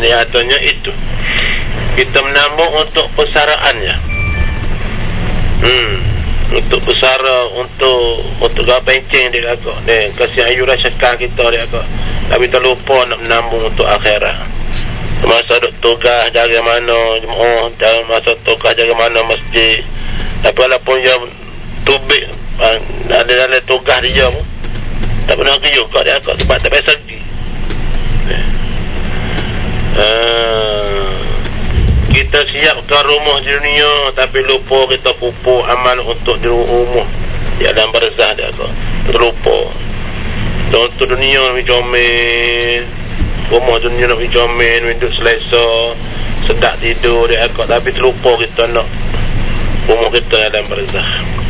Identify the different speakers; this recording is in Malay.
Speaker 1: Niatannya itu kita menambung untuk persaraannya. Untuk bersara, untuk gak pencing dia agak dia kasih ayuran syekah kita dia agak, tapi terlupa nak menambung untuk akhirat. Masa duk tugas jaga mana jemaah, masa tugas jaga mana masjid, tapi walaupun dia tubik ada dalam tugas dia pun tak pernah kerja kat dia agak sebab tak biasa pergi. Kita siapkan rumah di dunia tapi lupa kita pupuk amal untuk di rumah di alam barzah dia tu. Terlupa. Untuk dunia ni comel, rumah dunia ni comel, hidup selesa, sedap tidur dia agak, tapi terlupa kita nak rumah kita dalam barzah.